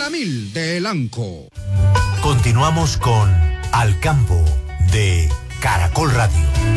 la Mil de Elanco. Continuamos con Al Campo de Caracol Radio.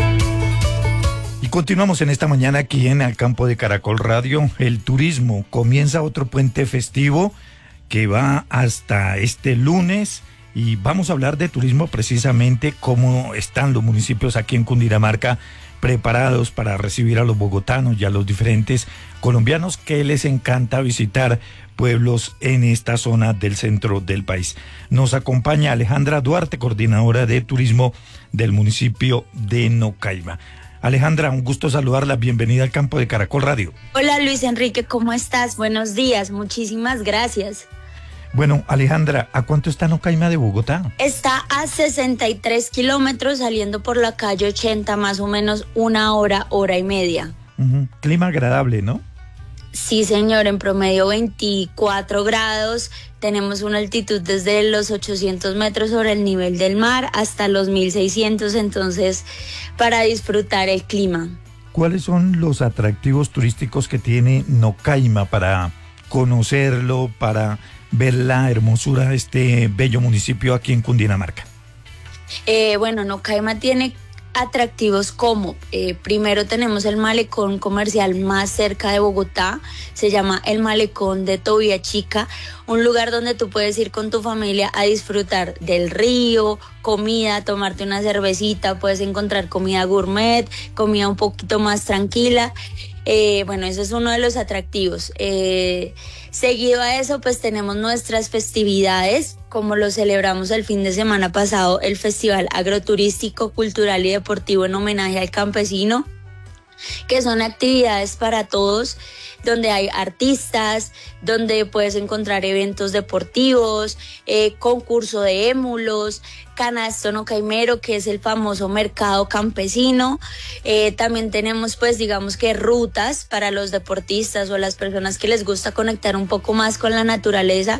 Y continuamos en esta mañana aquí en Al Campo de Caracol Radio. El turismo comienza otro puente festivo que va hasta este lunes y vamos a hablar de turismo precisamente, cómo están los municipios aquí en Cundinamarca preparados para recibir a los bogotanos y a los diferentes colombianos que les encanta visitar pueblos en esta zona del centro del país. Nos acompaña Alejandra Duarte, coordinadora de turismo del municipio de Nocaima. Alejandra, un gusto saludarla, bienvenida al Campo de Caracol Radio. Hola Luis Enrique, ¿cómo estás? Buenos días, muchísimas gracias. Bueno, Alejandra, ¿a cuánto está Nocaima de Bogotá? Está a 63 kilómetros, saliendo por la calle 80, más o menos una hora, hora y media. Clima agradable, ¿no? Sí, señor, en promedio 24 grados, tenemos una altitud desde los 800 metros sobre el nivel del mar hasta los 1600, entonces, para disfrutar el clima. ¿Cuáles son los atractivos turísticos que tiene Nocaima para conocerlo, para ver la hermosura de este bello municipio aquí en Cundinamarca? Bueno, Nocaima tiene atractivos como, primero tenemos el malecón comercial más cerca de Bogotá, se llama el Malecón de Tobía Chica, un lugar donde tú puedes ir con tu familia a disfrutar del río, comida, tomarte una cervecita, puedes encontrar comida gourmet, comida un poquito más tranquila. Bueno, eso es uno de los atractivos. Seguido a eso, pues tenemos nuestras festividades, como lo celebramos el fin de semana pasado, el Festival Agroturístico, Cultural y Deportivo en homenaje al campesino, que son actividades para todos, donde hay artistas, donde puedes encontrar eventos deportivos, concurso de émulos, canasto nocaimero, que es el famoso mercado campesino. También tenemos, pues, digamos que rutas para los deportistas o las personas que les gusta conectar un poco más con la naturaleza.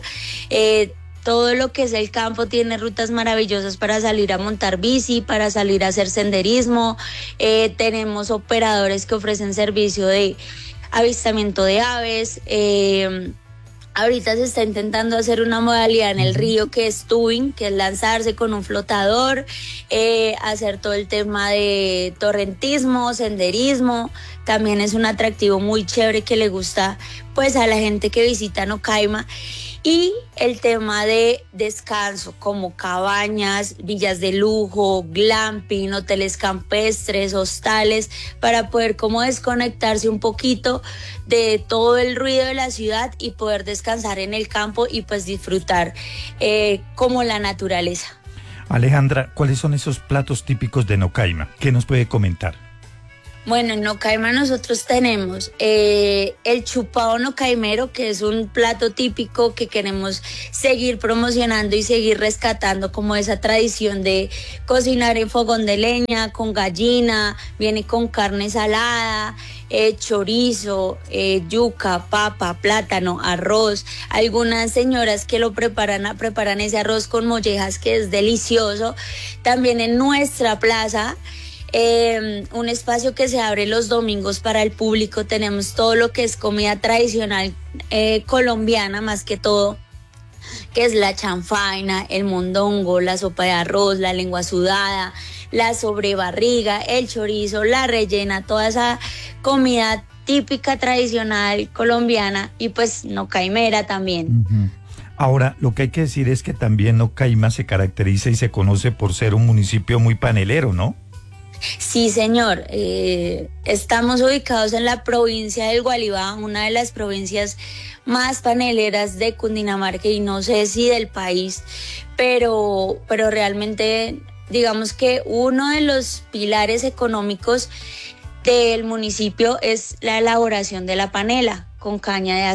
Todo lo que es el campo tiene rutas maravillosas para salir a montar bici, para salir a hacer senderismo. Tenemos operadores que ofrecen servicio de avistamiento de aves. Ahorita se está intentando hacer una modalidad en el río que es tubing, que es lanzarse con un flotador, hacer todo el tema de torrentismo, senderismo. También es un atractivo muy chévere que le gusta, pues, a la gente que visita Nocaima. Y el tema de descanso, como cabañas, villas de lujo, glamping, hoteles campestres, hostales, para poder como desconectarse un poquito de todo el ruido de la ciudad y poder descansar en el campo y pues disfrutar como la naturaleza. Alejandra, ¿cuáles son esos platos típicos de Nocaima? ¿Qué nos puede comentar? Bueno, en Nocaima nosotros tenemos el chupado nocaimero, que es un plato típico que queremos seguir promocionando y seguir rescatando como esa tradición de cocinar en fogón de leña, con gallina, viene con carne salada, chorizo, yuca, papa, plátano, arroz. Algunas señoras que lo preparan ese arroz con mollejas, que es delicioso. También en nuestra plaza, un espacio que se abre los domingos para el público, tenemos todo lo que es comida tradicional colombiana, más que todo, que es la chanfaina, el mondongo, la sopa de arroz, la lengua sudada, la sobrebarriga, el chorizo, la rellena, toda esa comida típica tradicional colombiana y pues nocaimera también. Ahora, lo que hay que decir es que también Nocaima se caracteriza y se conoce por ser un municipio muy panelero, ¿no? Sí, señor. Estamos ubicados en la provincia del Gualibá, una de las provincias más paneleras de Cundinamarca y no sé si del país, pero realmente digamos que uno de los pilares económicos del municipio es la elaboración de la panela con caña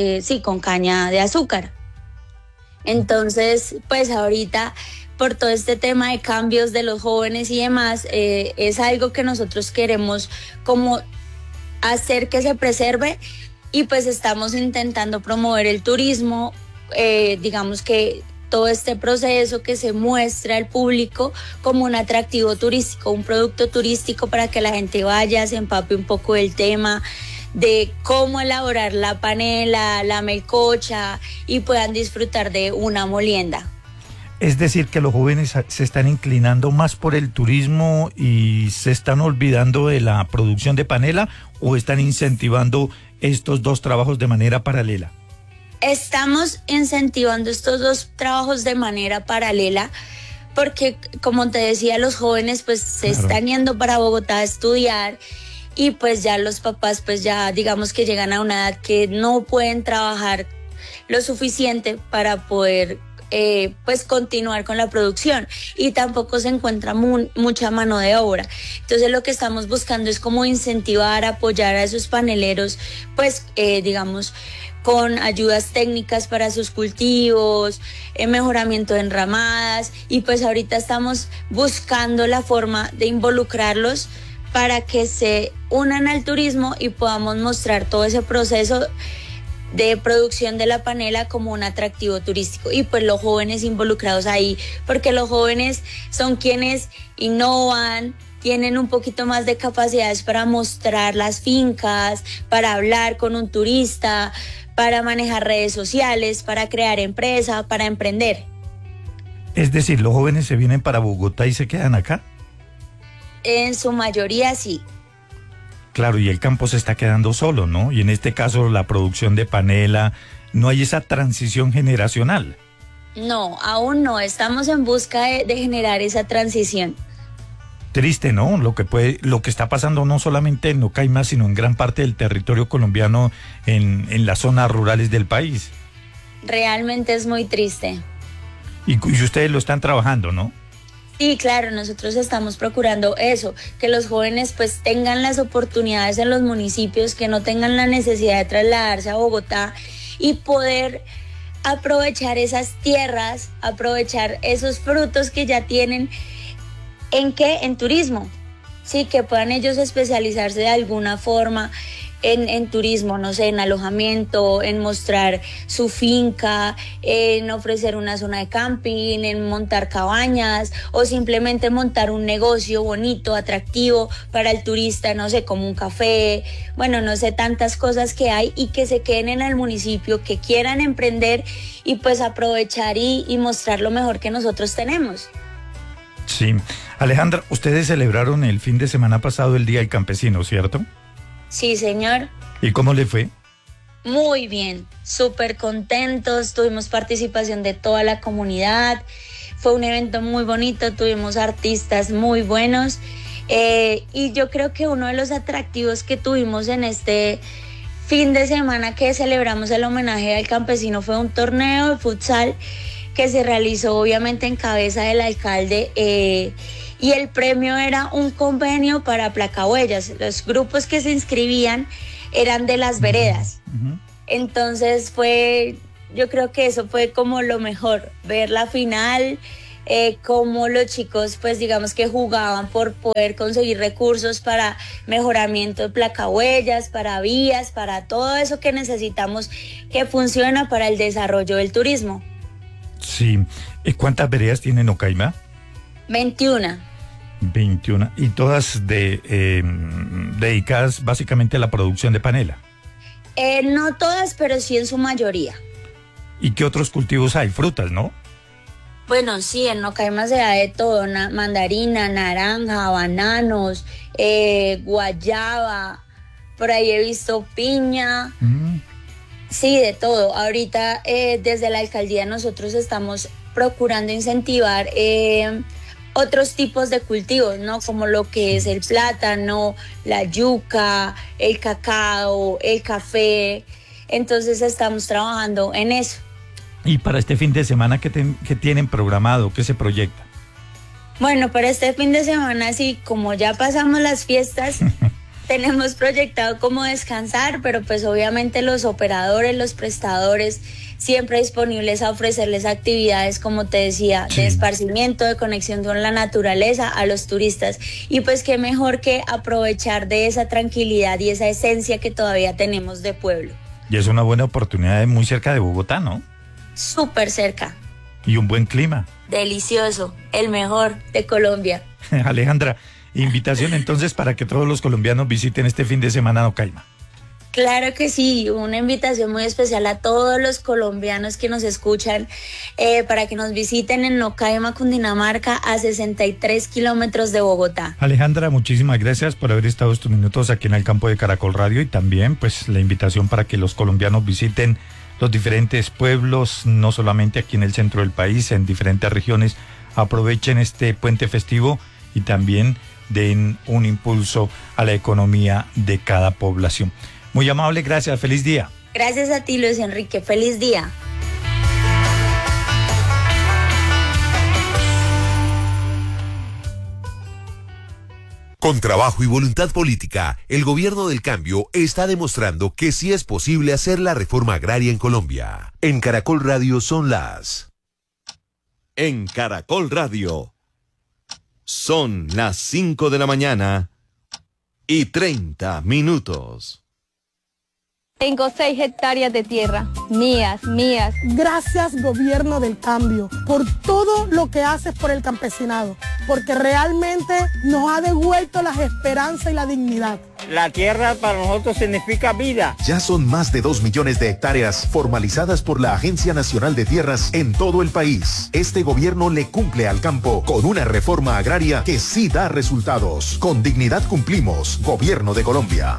de azúcar. Entonces, pues ahorita, por todo este tema de cambios de los jóvenes y demás, es algo que nosotros queremos como hacer que se preserve y pues estamos intentando promover el turismo, digamos que todo este proceso que se muestra al público como un atractivo turístico, un producto turístico para que la gente vaya, se empape un poco del tema, de cómo elaborar la panela, la melcocha y puedan disfrutar de una molienda. Es decir, que los jóvenes se están inclinando más por el turismo y se están olvidando de la producción de panela, ¿o están incentivando estos dos trabajos de manera paralela? Estamos incentivando estos dos trabajos de manera paralela porque, como te decía, los jóvenes pues se están yendo para Bogotá a estudiar y pues ya los papás pues ya digamos que llegan a una edad que no pueden trabajar lo suficiente para poder pues continuar con la producción y tampoco se encuentra mucha mano de obra. Entonces lo que estamos buscando es como incentivar, apoyar a esos paneleros, pues digamos con ayudas técnicas para sus cultivos, mejoramiento de enramadas y pues ahorita estamos buscando la forma de involucrarlos para que se unan al turismo y podamos mostrar todo ese proceso de producción de la panela como un atractivo turístico y pues los jóvenes involucrados ahí, porque los jóvenes son quienes innovan, tienen un poquito más de capacidades para mostrar las fincas, para hablar con un turista, para manejar redes sociales, para crear empresa, para emprender. Es decir, los jóvenes se vienen para Bogotá y se quedan acá. En su mayoría sí. Claro, y el campo se está quedando solo, ¿no? Y en este caso la producción de panela, no hay esa transición generacional. No, aún no, estamos en busca de generar esa transición. Triste, ¿no? Lo que está pasando no solamente en Ocaima, sino en gran parte del territorio colombiano, en las zonas rurales del país. Realmente es muy triste. Y ustedes lo están trabajando, ¿no? Sí, claro, nosotros estamos procurando eso, que los jóvenes pues tengan las oportunidades en los municipios, que no tengan la necesidad de trasladarse a Bogotá y poder aprovechar esas tierras, aprovechar esos frutos que ya tienen. ¿En qué? En turismo. Sí, que puedan ellos especializarse de alguna forma en turismo, no sé, en alojamiento, en mostrar su finca, en ofrecer una zona de camping, en montar cabañas o simplemente montar un negocio bonito, atractivo para el turista, no sé, como un café, bueno, no sé, tantas cosas que hay y que se queden en el municipio, que quieran emprender y pues aprovechar y mostrar lo mejor que nosotros tenemos. Sí. Alejandra, ustedes celebraron el fin de semana pasado el Día del Campesino, ¿cierto? Sí, señor. ¿Y cómo le fue? Muy bien, súper contentos, tuvimos participación de toda la comunidad, fue un evento muy bonito, tuvimos artistas muy buenos y yo creo que uno de los atractivos que tuvimos en este fin de semana que celebramos el homenaje al campesino fue un torneo de futsal que se realizó obviamente en cabeza del alcalde y el premio era un convenio para Placahuellas. Los grupos que se inscribían eran de las veredas. Entonces yo creo que eso fue como lo mejor, ver la final, cómo los chicos pues digamos que jugaban por poder conseguir recursos para mejoramiento de placahuellas, para vías, para todo eso que necesitamos que funciona para el desarrollo del turismo. Sí. ¿Cuántas veredas tiene en Ocaima? 21. 21. ¿Y todas dedicadas básicamente a la producción de panela? No todas, pero sí en su mayoría. ¿Y qué otros cultivos hay? Frutas, ¿no? Bueno, sí, en Ocaima se da de todo, mandarina, naranja, bananos, guayaba, por ahí he visto piña. Sí, de todo. Ahorita desde la alcaldía nosotros estamos procurando incentivar otros tipos de cultivos, ¿no? Como lo que es el plátano, la yuca, el cacao, el café. Entonces estamos trabajando en eso. ¿Y para este fin de semana qué tienen programado? ¿Qué se proyecta? Bueno, para este fin de semana, sí, como ya pasamos las fiestas, tenemos proyectado cómo descansar, pero pues obviamente los operadores, los prestadores, siempre disponibles a ofrecerles actividades, como te decía, de esparcimiento, de conexión con la naturaleza a los turistas. Y pues qué mejor que aprovechar de esa tranquilidad y esa esencia que todavía tenemos de pueblo. Y es una buena oportunidad muy cerca de Bogotá, ¿no? Súper cerca. Y un buen clima. Delicioso, el mejor de Colombia. Alejandra, invitación entonces para que todos los colombianos visiten este fin de semana Ocaima. Claro que sí, una invitación muy especial a todos los colombianos que nos escuchan para que nos visiten en Nocaima, Cundinamarca, a 63 kilómetros de Bogotá. Alejandra, muchísimas gracias por haber estado estos minutos aquí en el campo de Caracol Radio, y también pues la invitación para que los colombianos visiten los diferentes pueblos, no solamente aquí en el centro del país, en diferentes regiones. Aprovechen este puente festivo y también den un impulso a la economía de cada población. Muy amable, gracias, feliz día. Gracias a ti, Luis Enrique, feliz día. Con trabajo y voluntad política, el gobierno del cambio está demostrando que sí es posible hacer la reforma agraria en Colombia. En Caracol Radio son las... En Caracol Radio son las 5 de la mañana y 30 minutos. Tengo 6 hectáreas de tierra, mías. Gracias, gobierno del cambio, por todo lo que haces por el campesinado, porque realmente nos ha devuelto las esperanzas y la dignidad. La tierra para nosotros significa vida. Ya son más de 2 millones de hectáreas formalizadas por la Agencia Nacional de Tierras en todo el país. Este gobierno le cumple al campo con una reforma agraria que sí da resultados. Con dignidad cumplimos, Gobierno de Colombia.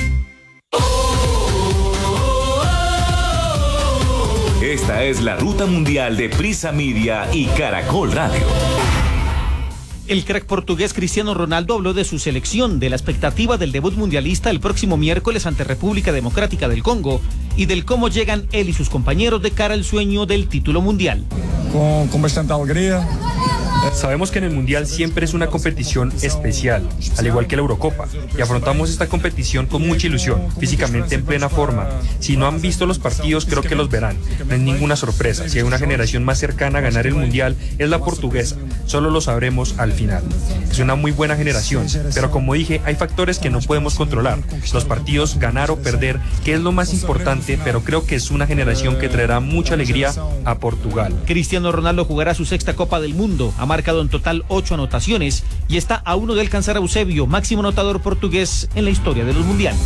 Esta es la ruta mundial de Prisa Media y Caracol Radio. El crack portugués Cristiano Ronaldo habló de su selección, de la expectativa del debut mundialista el próximo miércoles ante República Democrática del Congo y del cómo llegan él y sus compañeros de cara al sueño del título mundial. Con bastante alegría. Sabemos que en el Mundial siempre es una competición especial, al igual que la Eurocopa, y afrontamos esta competición con mucha ilusión, físicamente en plena forma. Si no han visto los partidos, creo que los verán. No es ninguna sorpresa. Si hay una generación más cercana a ganar el Mundial, es la portuguesa. Solo lo sabremos al final. Es una muy buena generación, pero como dije, hay factores que no podemos controlar. Los partidos, ganar o perder, que es lo más importante, pero creo que es una generación que traerá mucha alegría a Portugal. Cristiano Ronaldo jugará su 6ª Copa del Mundo. Ha marcado en total 8 anotaciones y está a 1 de alcanzar a Eusebio, máximo anotador portugués en la historia de los mundiales.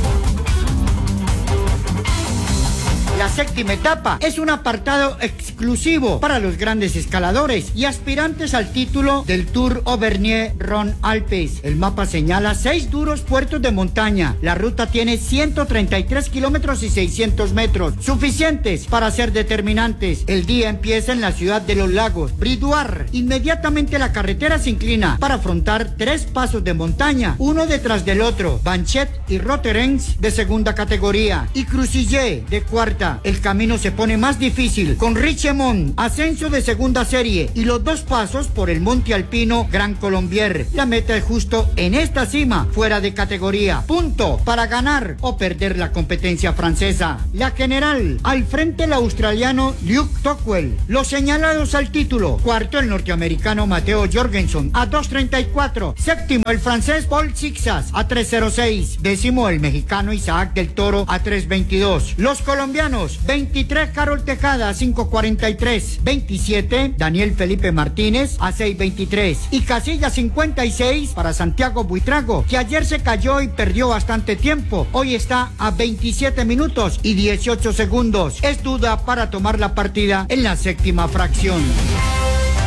La 7ª etapa es un apartado exclusivo para los grandes escaladores y aspirantes al título del Tour Auvergne-Rhône-Alpes. El mapa señala 6 duros puertos de montaña. La ruta tiene 133 kilómetros y 600 metros, suficientes para ser determinantes. El día empieza en la ciudad de Los Lagos, Bridoire. Inmediatamente la carretera se inclina para afrontar 3 pasos de montaña, uno detrás del otro, Banchet y Roterens de segunda categoría y Crucillé de cuarta. El camino se pone más difícil con Richemont, ascenso de segunda serie, y los 2 pasos por el monte alpino Gran Colombier. La meta es justo en esta cima, fuera de categoría. Punto para ganar o perder la competencia francesa. La general, al frente el australiano Luke Tocqueville. Los señalados al título: cuarto el norteamericano Matteo Jorgensen a 2:34, séptimo el francés Paul Sixas a 3:06, décimo el mexicano Isaac del Toro a 3:22. Los colombianos: 23 Carol Tejada a 5:43, 27 Daniel Felipe Martínez a 6:23 y casilla 56 para Santiago Buitrago, que ayer se cayó y perdió bastante tiempo. Hoy está a 27 minutos y 18 segundos. Es duda para tomar la partida en la 7ª fracción.